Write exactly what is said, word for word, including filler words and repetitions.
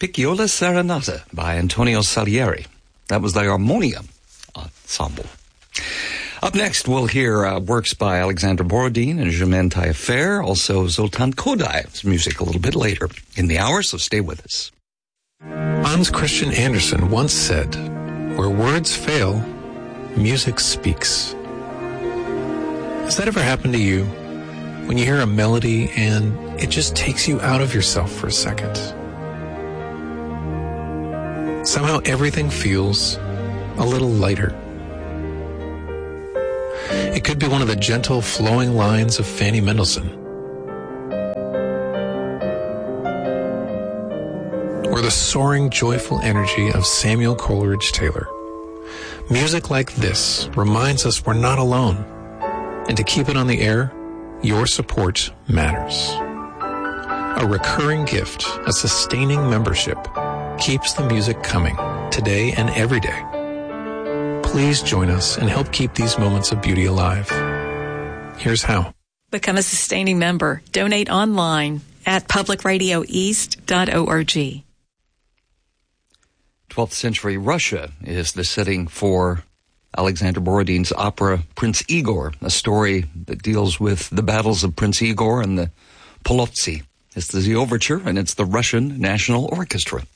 Piccola Serenata by Antonio Salieri. That was the Armonia Ensemble. Up next, we'll hear uh, works by Alexander Borodin and Germaine Taillefer, also Zoltan Kodai's music a little bit later in the hour, so stay with us. Hans Christian Andersen once said, "Where words fail, music speaks." Has that ever happened to you? When you hear a melody and it just takes you out of yourself for a second? Somehow everything feels a little lighter. It could be one of the gentle, flowing lines of Fanny Mendelssohn, or the soaring, joyful energy of Samuel Coleridge Taylor. Music like this reminds us we're not alone, and to keep it on the air, your support matters. A recurring gift, a sustaining membership, keeps the music coming today and every day. Please join us and help keep these moments of beauty alive. Here's how. Become a sustaining member. Donate online at public radio east dot org. twelfth century Russia is the setting for Alexander Borodin's opera Prince Igor, a story that deals with the battles of Prince Igor and the Polovtsy. It's the overture, and it's the Russian National Orchestra.